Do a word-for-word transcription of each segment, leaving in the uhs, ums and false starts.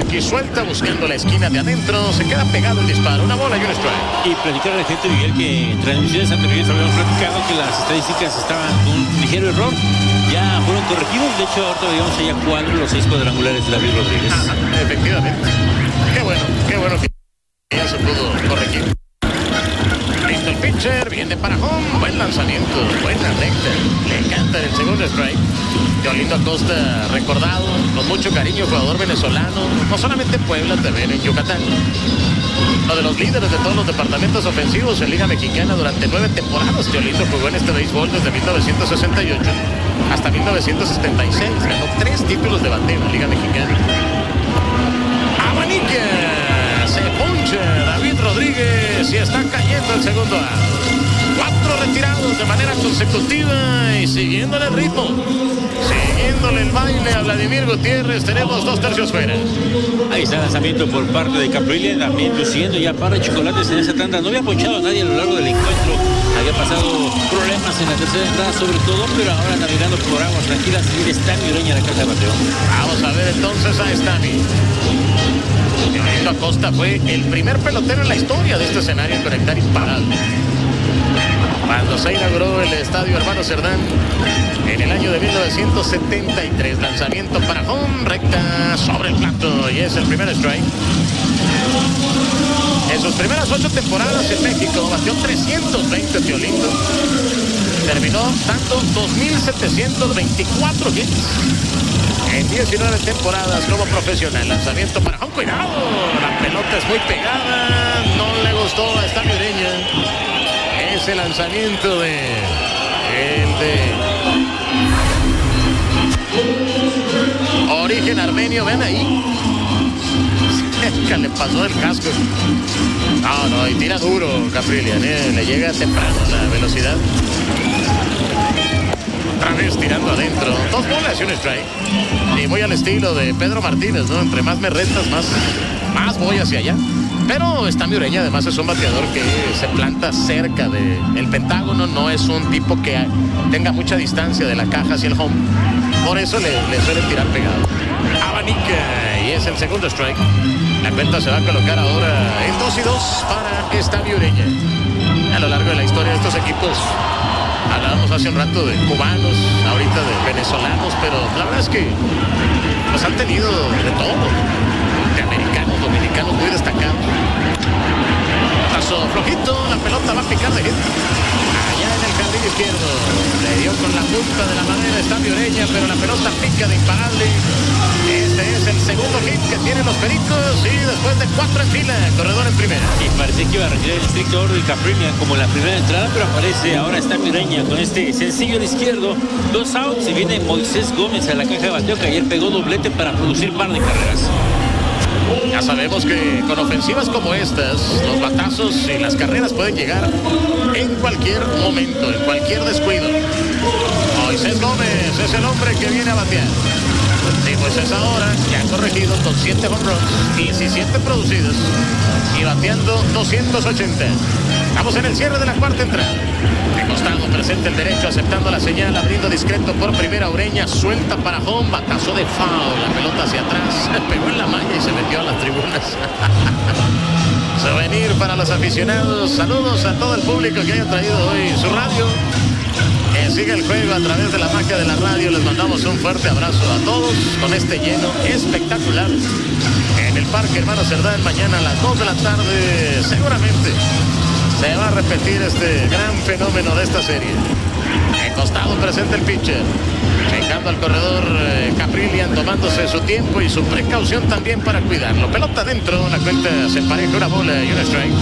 Aquí suelta, buscando la esquina de adentro. Se queda pegado el disparo. Una bola y un strike. Y platicar a la gente, Miguel, que en transmisiones anteriores habíamos platicado que las estadísticas estaban con un ligero error. Ya fueron corregidos. De hecho, ahorita veíamos allá cuatro los seis cuadrangulares de David Rodríguez. Ajá, efectivamente. Qué bueno, qué bueno que ya se pudo corregir. Listo el pitcher, viene para home. Buen lanzamiento, buena recta. Le encanta el segundo strike. Teolindo Acosta, recordado con mucho cariño, jugador venezolano, no solamente en Puebla, también en Yucatán. Uno de los líderes de todos los departamentos ofensivos en Liga Mexicana durante nueve temporadas. Teolindo jugó en este béisbol desde mil novecientos sesenta y ocho hasta mil novecientos setenta y seis. Ganó tres títulos de bateo en Liga Mexicana. Abanica, se poncha David Rodríguez y está cayendo el segundo out. Cuatro retirados de manera consecutiva y siguiéndole el ritmo, siguiéndole el baile a Vladimir Gutiérrez. Tenemos dos tercios fuera. Ahí está el lanzamiento por parte de Caprilli, también luciendo ya para chocolates en esa tanda. No había ponchado a nadie a lo largo del encuentro. Había pasado problemas en la tercera entrada sobre todo, pero ahora navegando por aguas tranquilas y Stami Ureña en la caja de bateo. Vamos a ver entonces a Stami. Teolindo Acosta fue el primer pelotero en la historia de este escenario en conectar imparable. Cuando se inauguró el estadio Hermano Cerdán en el año de mil novecientos setenta y tres. Lanzamiento para home, recta sobre el plato y es el primer strike. En sus primeras ocho temporadas en México batió trescientos veinte Teolindo. Terminó dando dos mil setecientos veinticuatro hits en diecinueve temporadas como profesional. Lanzamiento para home, cuidado, la pelota es muy pegada, no le gustó a Stami Ureña. Ese lanzamiento de el de origen armenio, ven ahí. Que le pasó el casco. No, no, y tira duro Caprilli, ¿eh? Le llega temprano la velocidad. Otra vez tirando adentro. Dos bolas y un strike. Y voy al estilo de Pedro Martínez, ¿no? Entre más me restas, más, más voy hacia allá. Pero Stami Ureña además es un bateador que se planta cerca del Pentágono, no es un tipo que tenga mucha distancia de la caja hacia el home. Por eso le, le suele tirar pegado. Abanica y es el segundo strike. La cuenta se va a colocar ahora en dos y dos para Stami Ureña. A lo largo de la historia de estos equipos, hablábamos hace un rato de cubanos, ahorita de venezolanos, pero la verdad es que pues han tenido de todo. De americanos, dominicanos muy destacados. Paso flojito, la pelota va a picar de hit. Allá en el jardín izquierdo. Le dio con la punta de la madera Stami Ureña, pero la pelota pica de imparable. Este es el segundo hit que tienen los Pericos y después de cuatro en fila, corredor en primera. Y parece que iba a retirar el estricto orden Caprilli como en la primera entrada, pero aparece ahora Stami Ureña con este sencillo al izquierdo. Dos outs y viene Moisés Gómez a la caja de bateo, que ayer pegó doblete para producir par de carreras. Ya sabemos que con ofensivas como estas, los batazos y las carreras pueden llegar en cualquier momento, en cualquier descuido. Moisés Gómez es el hombre que viene a batear. Sí, pues es ahora, ya corregido con siete home runs, diecisiete producidos y bateando doscientos ochenta. Estamos en el cierre de la cuarta entrada. De costado presenta el derecho, aceptando la señal, abriendo discreto por primera. Ureña suelta para home, batazo de foul, la pelota hacia atrás, pegó en la malla y se metió a las tribunas. Souvenir para los aficionados. Saludos a todo el público que haya traído hoy su radio. Que siga el juego a través de la magia de la radio. Les mandamos un fuerte abrazo a todos con este lleno espectacular en el Parque Hermano Cerdán. Mañana a las dos de la tarde seguramente se va a repetir este gran fenómeno de esta serie. En costado presenta el pitcher, dejando al corredor eh, Caprilli, tomándose su tiempo y su precaución también para cuidarlo. Pelota adentro, la cuenta se empareja, una bola y un strike.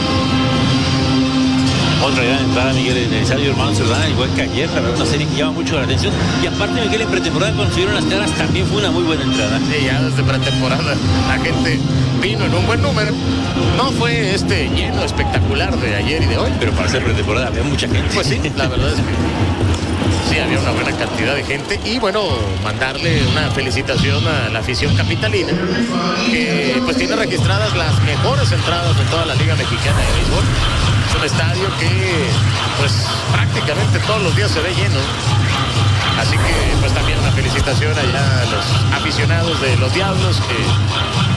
Otra gran entrada, Miguel, en el estadio Hermano Cerdán, igual que ayer, la verdad, una serie que llama mucho la atención. Y aparte, Miguel, en pretemporada cuando se dieron las caras también fue una muy buena entrada. Sí, ya desde pretemporada la gente vino en un buen número. No fue este lleno espectacular de ayer y de hoy. Pero para ser pretemporada había mucha gente. Pues sí, la verdad es que sí, había una buena cantidad de gente. Y bueno, mandarle una felicitación a la afición capitalina, que pues tiene registradas las mejores entradas de toda la Liga Mexicana de Béisbol. Es un estadio que pues prácticamente todos los días se ve lleno. Así que pues también una felicitación allá a los aficionados de los Diablos que